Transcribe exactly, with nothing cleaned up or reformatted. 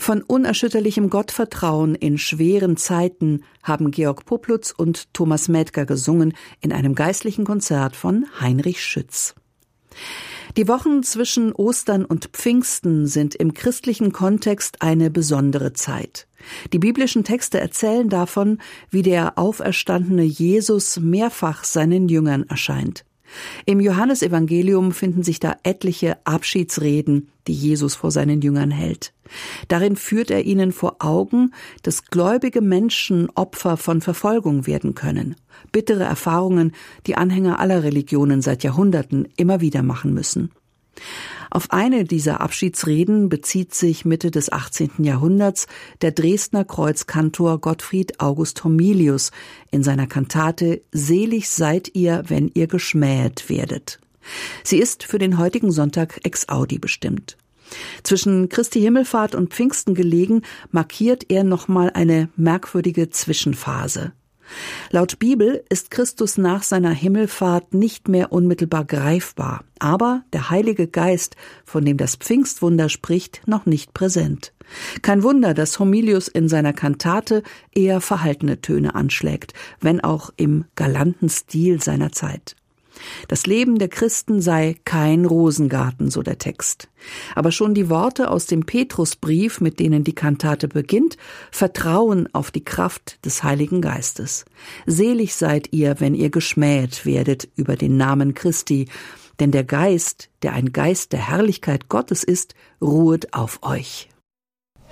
Von unerschütterlichem Gottvertrauen in schweren Zeiten haben Georg Poplutz und Thomas Mädger gesungen in einem geistlichen Konzert von Heinrich Schütz. Die Wochen zwischen Ostern und Pfingsten sind im christlichen Kontext eine besondere Zeit. Die biblischen Texte erzählen davon, wie der auferstandene Jesus mehrfach seinen Jüngern erscheint. Im Johannesevangelium finden sich da etliche Abschiedsreden, die Jesus vor seinen Jüngern hält. Darin führt er ihnen vor Augen, dass gläubige Menschen Opfer von Verfolgung werden können. Bittere Erfahrungen, die Anhänger aller Religionen seit Jahrhunderten immer wieder machen müssen. Auf eine dieser Abschiedsreden bezieht sich Mitte des achtzehnten Jahrhunderts der Dresdner Kreuzkantor Gottfried August Homilius in seiner Kantate »Selig seid ihr, wenn ihr geschmähet werdet«. Sie ist für den heutigen Sonntag ex audi bestimmt. Zwischen Christi Himmelfahrt und Pfingsten gelegen, markiert er nochmal eine merkwürdige Zwischenphase. Laut Bibel ist Christus nach seiner Himmelfahrt nicht mehr unmittelbar greifbar, aber der Heilige Geist, von dem das Pfingstwunder spricht, noch nicht präsent. Kein Wunder, dass Homilius in seiner Kantate eher verhaltene Töne anschlägt, wenn auch im galanten Stil seiner Zeit. Das Leben der Christen sei kein Rosengarten, so der Text. Aber schon die Worte aus dem Petrusbrief, mit denen die Kantate beginnt, vertrauen auf die Kraft des Heiligen Geistes. Selig seid ihr, wenn ihr geschmähet werdet über den Namen Christi, denn der Geist, der ein Geist der Herrlichkeit Gottes ist, ruhet auf euch.